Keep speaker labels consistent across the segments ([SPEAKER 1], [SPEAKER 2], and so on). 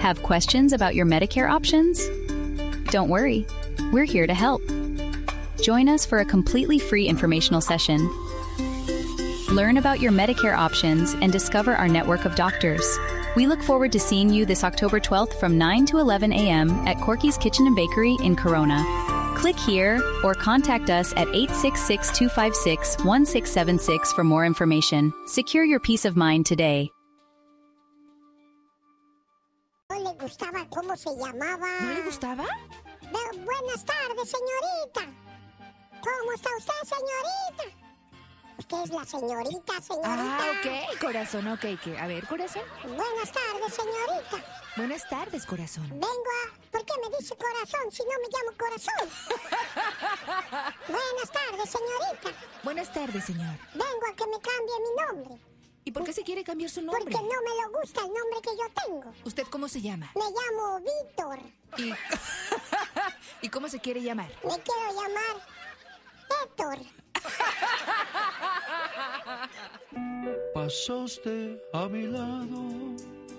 [SPEAKER 1] Have questions about your Medicare options? Don't worry, we're here to help. Join us for a completely free informational session. Learn about your Medicare options and discover our network of doctors. We look forward to seeing you this October 12th from 9 to 11 a.m. at Corky's Kitchen and Bakery in Corona. Click here or contact us at 866-256-1676 for more information. Secure your peace of mind today.
[SPEAKER 2] No le gustaba cómo se llamaba.
[SPEAKER 3] ¿No le gustaba?
[SPEAKER 2] Buenas tardes, señorita. ¿Cómo está usted, señorita? Usted es la señorita, señorita.
[SPEAKER 3] Ah, ok, corazón, ok. A ver, corazón.
[SPEAKER 2] Buenas tardes, señorita.
[SPEAKER 3] Buenas tardes, corazón.
[SPEAKER 2] ¿Por qué me dice corazón si no me llamo corazón? Buenas tardes, señorita.
[SPEAKER 3] Buenas tardes, señor.
[SPEAKER 2] Vengo a que me cambie mi nombre.
[SPEAKER 3] ¿Y por qué se quiere cambiar su nombre?
[SPEAKER 2] Porque no me lo gusta el nombre que yo tengo.
[SPEAKER 3] ¿Usted cómo se llama?
[SPEAKER 2] Me llamo Víctor.
[SPEAKER 3] ¿Y cómo se quiere llamar?
[SPEAKER 2] Me quiero llamar Héctor.
[SPEAKER 4] Pasaste a mi lado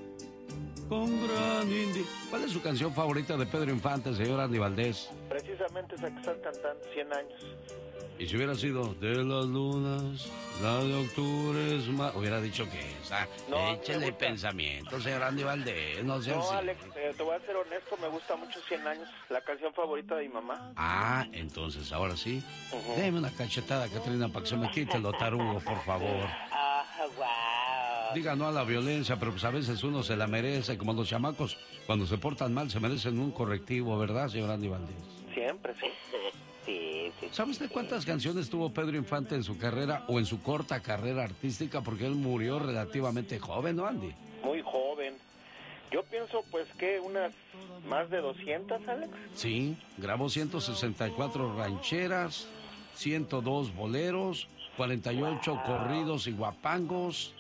[SPEAKER 4] con gran ¿Cuál es su canción favorita de Pedro Infante, señor Andy Valdés?
[SPEAKER 5] Precisamente esa que están cantando, 100 años.
[SPEAKER 4] Y si hubiera sido de las lunas, la de octubre es más... Hubiera dicho que esa.
[SPEAKER 5] No,
[SPEAKER 4] échele pensamiento, señor Andy Valdés. No,
[SPEAKER 5] Alex, te voy a ser honesto, me gusta mucho 100 años, la canción favorita de mi mamá.
[SPEAKER 4] Ah, entonces, ahora sí. Deme una cachetada, Catrina, para que se me quite lo tarugo, por favor.
[SPEAKER 5] Wow.
[SPEAKER 4] Diga no a la violencia, pero pues a veces uno se la merece, como los chamacos, cuando se portan mal, se merecen un correctivo, ¿verdad, señor Andy Valdés?
[SPEAKER 5] Siempre, sí. Sí.
[SPEAKER 4] ¿Sabe usted cuántas canciones tuvo Pedro Infante en su carrera o en su corta carrera artística? Porque él murió relativamente joven, ¿no, Andy?
[SPEAKER 5] Muy joven. Yo pienso, pues, que unas más de 200, Alex.
[SPEAKER 4] Sí, grabó 164 rancheras, 102 boleros, 48 corridos y guapangos,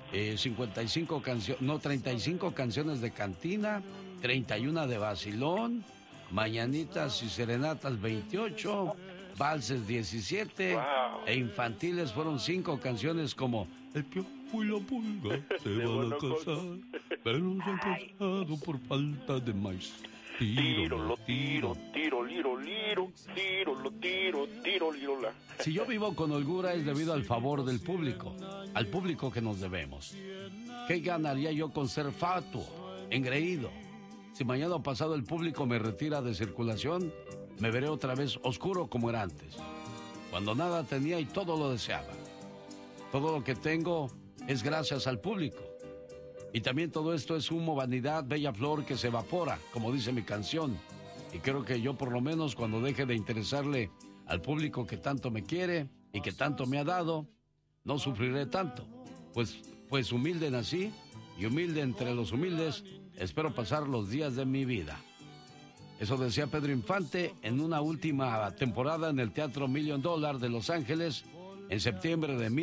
[SPEAKER 4] 35 canciones de cantina, 31 de vacilón, mañanitas y serenatas 28, valses 17, e infantiles fueron 5 canciones como El Piojo y la Pulga se van a casar, pero se han casado por falta de maíz.
[SPEAKER 5] Tiro, lo tiro, tiro, liro, liro, tiro, lo tiro, tiro, liro, la.
[SPEAKER 4] Si yo vivo con holgura es debido al favor del público, al público que nos debemos. ¿Qué ganaría yo con ser fatuo, engreído? Si mañana o pasado el público me retira de circulación, me veré otra vez oscuro como era antes, cuando nada tenía y todo lo deseaba. Todo lo que tengo es gracias al público. Y también todo esto es humo, vanidad, bella flor que se evapora, como dice mi canción. Y creo que yo por lo menos cuando deje de interesarle al público que tanto me quiere y que tanto me ha dado, no sufriré tanto. Pues humilde nací y humilde entre los humildes espero pasar los días de mi vida. Eso decía Pedro Infante en una última temporada en el Teatro $1 Million de Los Ángeles en septiembre de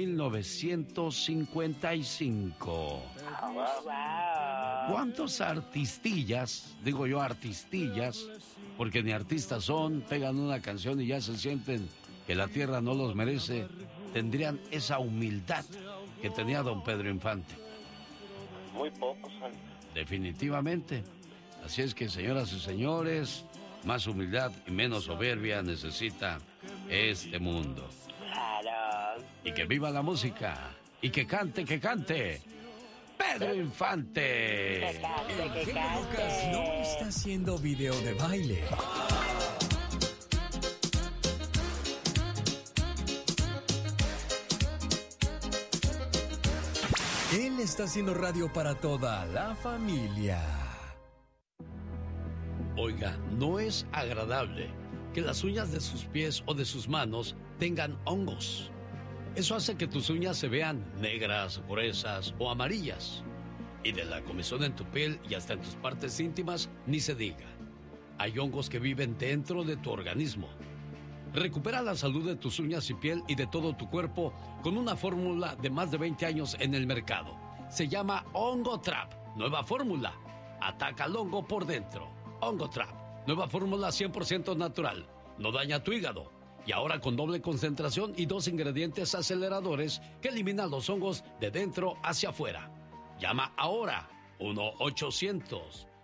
[SPEAKER 4] 1955. ¿Cuántos artistillas, digo yo artistillas, porque ni artistas son, pegan una canción y ya se sienten que la tierra no los merece, tendrían esa humildad que tenía don Pedro Infante?
[SPEAKER 5] Muy pocos, Alex.
[SPEAKER 4] Definitivamente. Así es que, señoras y señores, más humildad y menos soberbia necesita este mundo. Y que viva la música. Y que cante, Pedro Infante.
[SPEAKER 6] El genio Lucas no está haciendo video de baile. Él está haciendo radio para toda la familia.
[SPEAKER 4] Oiga, no es agradable que las uñas de sus pies o de sus manos tengan hongos. Eso hace que tus uñas se vean negras, gruesas o amarillas. Y de la comezón en tu piel y hasta en tus partes íntimas, ni se diga. Hay hongos que viven dentro de tu organismo. Recupera la salud de tus uñas y piel y de todo tu cuerpo con una fórmula de más de 20 años en el mercado. Se llama Hongo Trap. Nueva fórmula. Ataca al hongo por dentro. Hongo Trap. Nueva fórmula 100% natural. No daña tu hígado. Y ahora con doble concentración y 2 ingredientes aceleradores que eliminan los hongos de dentro hacia afuera. Llama ahora 1-800